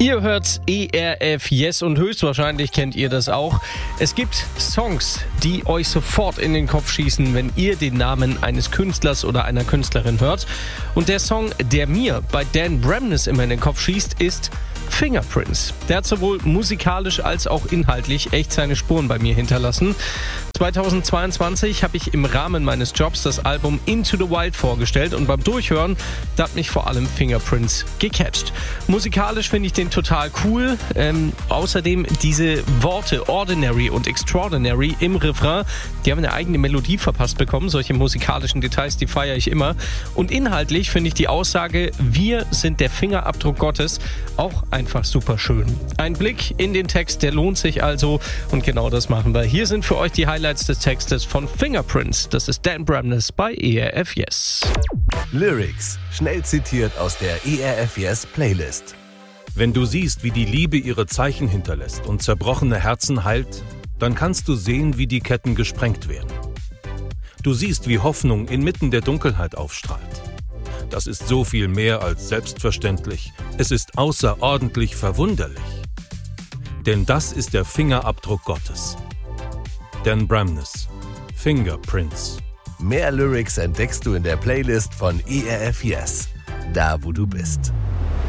Ihr hört ERF Yes und höchstwahrscheinlich kennt ihr das auch. Es gibt Songs, die euch sofort in den Kopf schießen, wenn ihr den Namen eines Künstlers oder einer Künstlerin hört. Und der Song, der mir bei Dan Bremnes immer in den Kopf schießt, ist Fingerprints. Der hat sowohl musikalisch als auch inhaltlich echt seine Spuren bei mir hinterlassen. 2022 habe ich im Rahmen meines Jobs das Album Into the Wild vorgestellt und beim Durchhören, da hat mich vor allem Fingerprints gecatcht. Musikalisch finde ich den total cool. Außerdem diese Worte Ordinary und Extraordinary im Refrain, die haben eine eigene Melodie verpasst bekommen. Solche musikalischen Details, die feiere ich immer. Und inhaltlich finde ich die Aussage, wir sind der Fingerabdruck Gottes, auch einfach super schön. Ein Blick in den Text, der lohnt sich also und genau das machen wir. Hier sind für euch die Highlights des Textes von Fingerprints. Das ist Dan Bremnes bei ERF Yes. Lyrics, schnell zitiert aus der ERF Yes Playlist. Wenn du siehst, wie die Liebe ihre Zeichen hinterlässt und zerbrochene Herzen heilt, dann kannst du sehen, wie die Ketten gesprengt werden. Du siehst, wie Hoffnung inmitten der Dunkelheit aufstrahlt. Das ist so viel mehr als selbstverständlich. Es ist außerordentlich verwunderlich. Denn das ist der Fingerabdruck Gottes. Dan Bremnes, Fingerprints. Mehr Lyrics entdeckst du in der Playlist von ERF Yes, da wo du bist.